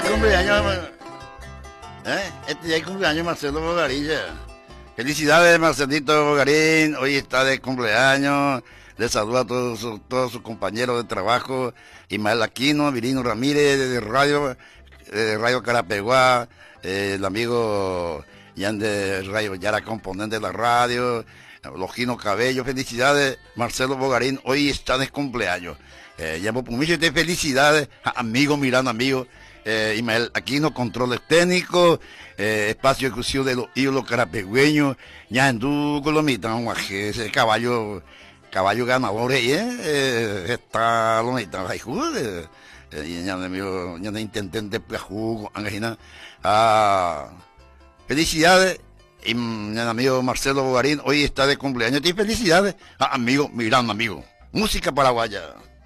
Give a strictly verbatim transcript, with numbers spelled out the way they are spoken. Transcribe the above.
cumpleaños, ¿eh? Este día es cumpleaños Marcelo Bogarilla. Felicidades, Marcelito Bogarín. Hoy está de cumpleaños. Le saluda a todos, sus- todos sus compañeros de trabajo. Ismael Aquino, Virino Ramírez de Radio, de Radio Carapeguá, eh, el amigo Yan de Radio Yara, componente de la radio, Logino Cabello. Felicidades, Marcelo Bogarín. Hoy está de cumpleaños. Eh, llamo por mucho de felicidades, a amigo Miranda, amigo. Eh, Ismael Aquino, controles técnicos, eh, espacio exclusivo de los ídolos carapegüeños, ya en tu colomita, ese caballo, caballo ganador, ¿eh? Eh, está lomita, ay, joder, eh, ya de mío, ya de intendente jugo, angina, ah, felicidades, y mi amigo Marcelo Bogarín, hoy está de cumpleaños, y felicidades, a amigo Miranda, amigo, música paraguaya.